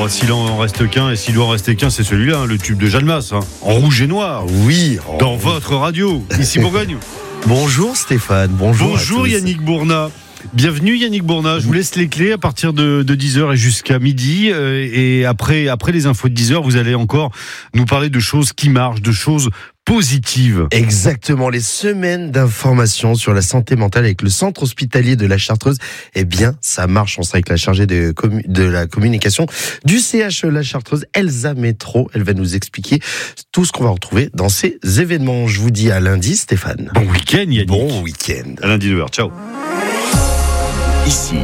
Bon, s'il en reste qu'un, et s'il doit en rester qu'un, c'est celui-là, hein, le tube de Jeanne Masse, hein, en rouge et noir. Oui. Dans votre radio, ici Bourgogne. Bonjour Stéphane, bonjour Yannick Bournat. Bienvenue Yannick Bournat, je vous laisse les clés à partir de 10h et jusqu'à midi, et après les infos de 10h, vous allez encore nous parler de choses qui marchent, de choses positives. Exactement, les semaines d'information sur la santé mentale avec le centre hospitalier de la Chartreuse, eh bien ça marche. On sera avec la chargée de la communication du CHE La Chartreuse, Elsa Métro. Elle va nous expliquer tout ce qu'on va retrouver dans ces événements. Je vous dis à lundi Stéphane. Bon week-end Yannick. Bon week-end. À lundi 9h, ciao. Ici,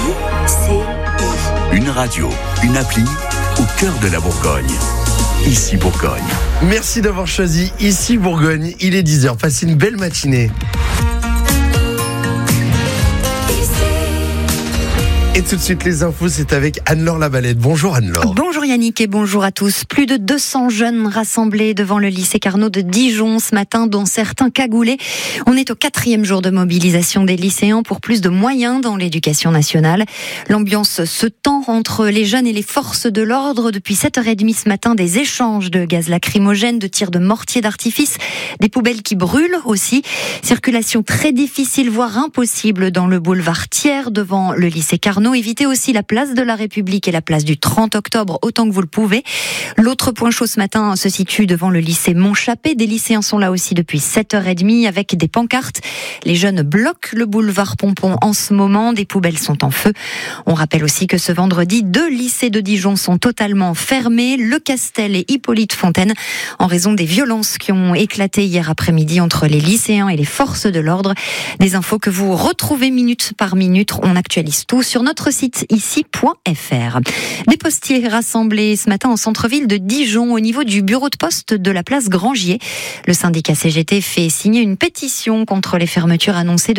une radio, une appli au cœur de la Bourgogne. Ici Bourgogne. Merci d'avoir choisi Ici Bourgogne. Il est 10h. Passez une belle matinée. Et tout de suite, les infos, c'est avec Anne-Laure Lavalette. Bonjour Anne-Laure. Bonjour Yannick et bonjour à tous. Plus de 200 jeunes rassemblés devant le lycée Carnot de Dijon ce matin, dont certains cagoulés. On est au 4e jour de mobilisation des lycéens pour plus de moyens dans l'éducation nationale. L'ambiance se tend entre les jeunes et les forces de l'ordre. Depuis 7h30 ce matin, des échanges de gaz lacrymogène, de tirs de mortier d'artifice, des poubelles qui brûlent aussi. Circulation très difficile, voire impossible dans le boulevard Thiers devant le lycée Carnot. Évitez aussi la place de la République et la place du 30 octobre autant que vous le pouvez. L'autre point chaud ce matin se situe devant le lycée Montchappé. Des lycéens sont là aussi depuis 7h30 avec des pancartes. Les jeunes bloquent le boulevard Pompon en ce moment. Des poubelles sont en feu. On rappelle aussi que ce vendredi, 2 lycées de Dijon sont totalement fermés. Le Castel et Hippolyte Fontaine en raison des violences qui ont éclaté hier après-midi entre les lycéens et les forces de l'ordre. Des infos que vous retrouvez minute par minute. On actualise tout sur notre site ici.fr. Des postiers rassemblés ce matin en centre-ville de Dijon au niveau du bureau de poste de la place Grangier. Le syndicat CGT fait signer une pétition contre les fermetures annoncées de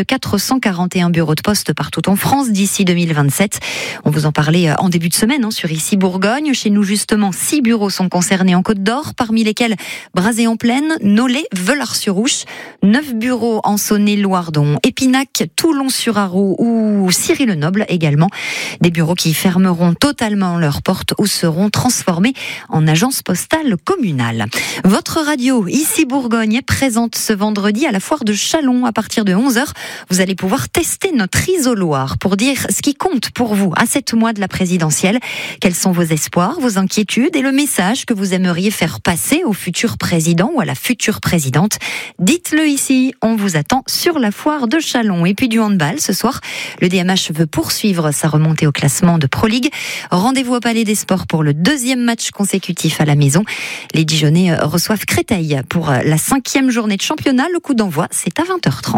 441 bureaux de poste partout en France d'ici 2027. On vous en parlait en début de semaine sur Ici Bourgogne. Chez nous justement, 6 bureaux sont concernés en Côte d'Or, parmi lesquels Brazé-en-Plaine, Nolay, Veular-sur-Ouche, 9 bureaux en Saône-et-Loire dont Épinac, Toulon-sur-Arroux ou Ciry-le-Noble également. Des bureaux qui fermeront totalement leurs portes ou seront transformés en agences postales communales. Votre radio, Ici Bourgogne, est présente ce vendredi à la foire de Châlons à partir de 11h. Vous allez pouvoir tester notre isoloir pour dire ce qui compte pour vous à 7 mois de la présidentielle. Quels sont vos espoirs, vos inquiétudes et le message que vous aimeriez faire passer au futur président ou à la future présidente. Dites-le ici, on vous attend sur la foire de Châlons. Et puis du handball ce soir, le DMH veut poursuivre sa remontée au classement de Pro League. Rendez-vous au Palais des Sports pour le 2e match consécutif à la maison. Les Dijonnais reçoivent Créteil pour la 5e journée de championnat. Le coup d'envoi, c'est à 20h30.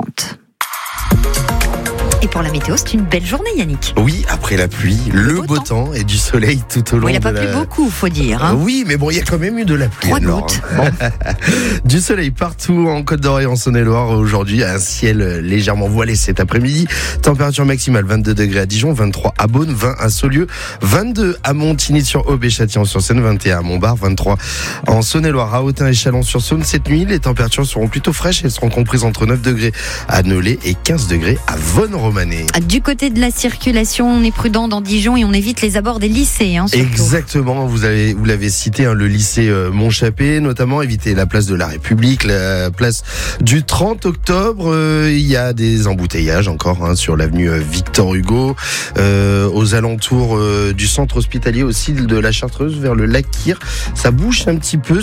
Et pour la météo, c'est une belle journée, Yannick. Oui, après la pluie, le beau temps et du soleil tout au long il n'a pas plu beaucoup, faut dire. Oui, mais bon, il y a quand même eu de la pluie. 3 gouttes. Bon. Du soleil partout en Côte d'Or et en Saône-et-Loire aujourd'hui. Un ciel légèrement voilé cet après-midi. Température maximale 22 degrés à Dijon, 23 à Beaune, 20 à Saulieu, 22 à Montigny-sur-Aube et Châtillon-sur-Saône, 21 à Montbard, 23 en Saône-et-Loire, à Autun et Chalon-sur-Saône. Cette nuit, les températures seront plutôt fraîches. Elles seront comprises entre 9 degrés à Nolay et 15 degrés à Vonne-Romanet. Du côté de la circulation, on est prudent dans Dijon et on évite les abords des lycées. Exactement, vous l'avez cité, le lycée Montchappé, notamment éviter la place de la République, la place du 30 octobre. Il y a des embouteillages encore sur l'avenue Victor Hugo, aux alentours du centre hospitalier aussi de la Chartreuse vers le lac Kyr. Ça bouge un petit peu